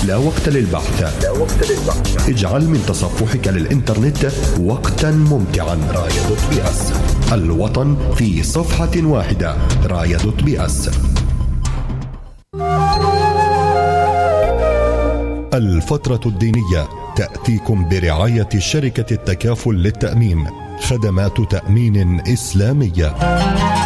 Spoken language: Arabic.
لا وقت للبحث. اجعل من تصفحك للإنترنت وقتا ممتعا. راية.بي.اس، الوطن في صفحة واحدة. راية.بي.اس. الفترة الدينية تأتيكم برعاية شركة التكافل للتأمين، خدمات تأمين إسلامية.